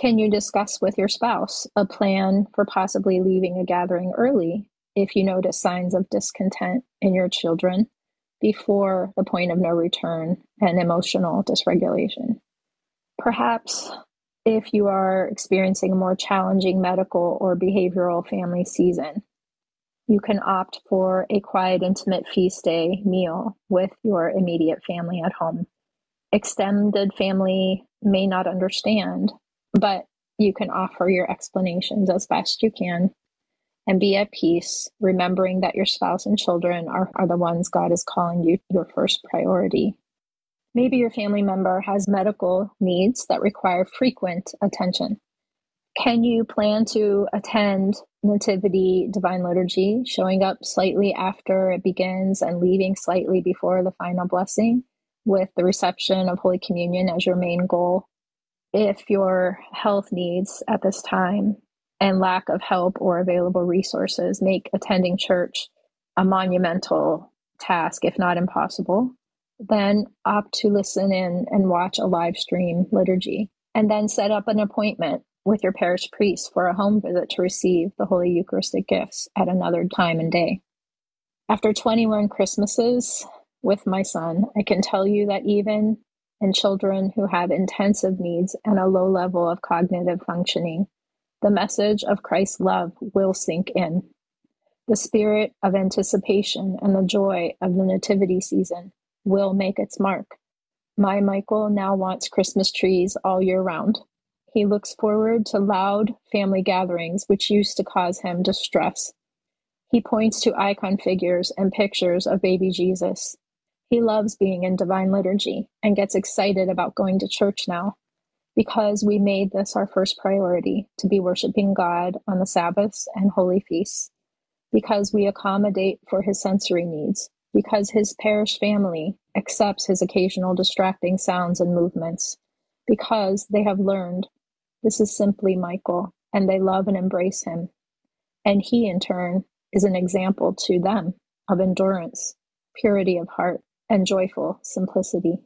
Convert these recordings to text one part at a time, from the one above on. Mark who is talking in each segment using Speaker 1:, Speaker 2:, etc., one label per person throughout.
Speaker 1: Can you discuss with your spouse a plan for possibly leaving a gathering early if you notice signs of discontent in your children before the point of no return and emotional dysregulation? Perhaps if you are experiencing a more challenging medical or behavioral family season, you can opt for a quiet, intimate feast day meal with your immediate family at home. Extended family may not understand, but you can offer your explanations as best you can and be at peace, remembering that your spouse and children are the ones God is calling you your first priority. Maybe your family member has medical needs that require frequent attention. Can you plan to attend Nativity Divine Liturgy, showing up slightly after it begins and leaving slightly before the final blessing, with the reception of Holy Communion as your main goal? If your health needs at this time and lack of help or available resources make attending church a monumental task, if not impossible, then opt to listen in and watch a live stream liturgy, and then set up an appointment with your parish priest for a home visit to receive the Holy Eucharistic gifts at another time and day. After 21 Christmases with my son, I can tell you that even in children who have intensive needs and a low level of cognitive functioning, the message of Christ's love will sink in. The spirit of anticipation and the joy of the nativity season will make its mark. My Michael now wants Christmas trees all year round. He looks forward to loud family gatherings, which used to cause him distress. He points to icon figures and pictures of baby Jesus. He loves being in Divine Liturgy and gets excited about going to church now, because we made this our first priority, to be worshiping God on the Sabbaths and holy feasts, because we accommodate for his sensory needs, because his parish family accepts his occasional distracting sounds and movements, because they have learned this is simply Michael, and they love and embrace him. And he, in turn, is an example to them of endurance, purity of heart, and joyful simplicity.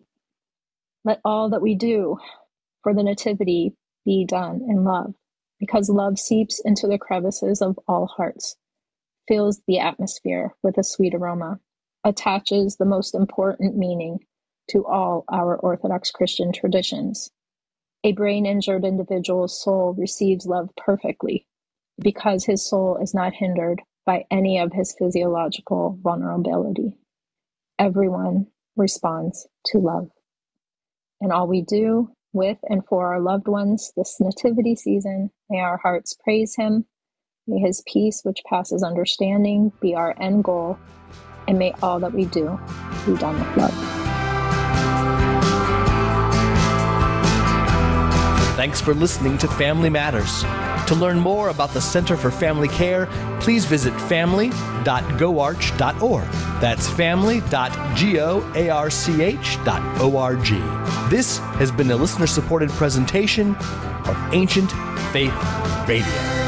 Speaker 1: Let all that we do for the Nativity be done in love, because love seeps into the crevices of all hearts, fills the atmosphere with a sweet aroma, attaches the most important meaning to all our Orthodox Christian traditions. A brain-injured individual's soul receives love perfectly because his soul is not hindered by any of his physiological vulnerability. Everyone responds to love. In all we do with and for our loved ones this nativity season, may our hearts praise him. May his peace, which passes understanding, be our end goal, and may all that we do be done with love.
Speaker 2: Thanks for listening to Family Matters. To learn more about the Center for Family Care, please visit family.goarch.org. That's family.goarch.org. This has been a listener-supported presentation of Ancient Faith Radio.